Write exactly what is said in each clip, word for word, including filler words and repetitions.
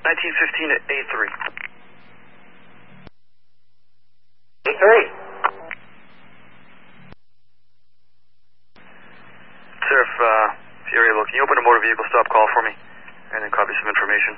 nineteen fifteen at A three. A three. Sir, if, uh, if you're able, can you open a motor vehicle stop call for me? And then copy some information.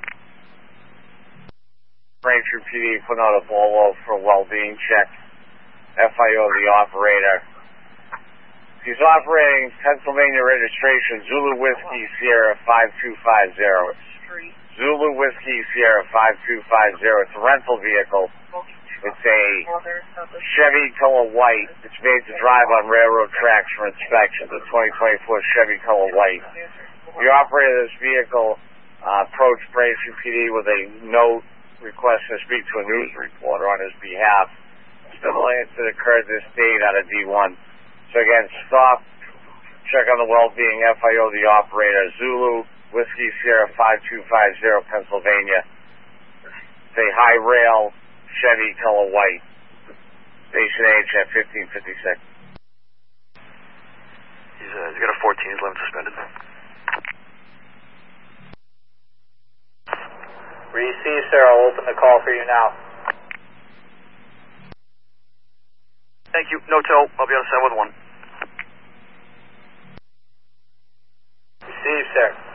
Braintree P D putting out a Volvo for a well-being check. F I O the operator. He's operating Pennsylvania registration Zulu Whiskey Sierra five two five zero. Zulu Whiskey Sierra five two five zero. It's a rental vehicle. It's a Chevy color white. It's made to drive on railroad tracks for inspection. The twenty twenty-four Chevy color white. The operator of this vehicle uh, approached Braintree P D with a note requesting to speak to a news reporter on his behalf. Civil incident occurred this date out of D one. So again, stop, check on the well-being, F I O the operator, Zulu Whiskey Sierra five two five zero, Pennsylvania. It's a high rail Chevy color white. Station H at fifteen fifty-six. He's, uh, he's got a fourteen, he's eleven suspended. Receive, sir. I'll open the call for you now. Thank you. No tow. I'll be on seven one. Receive, sir.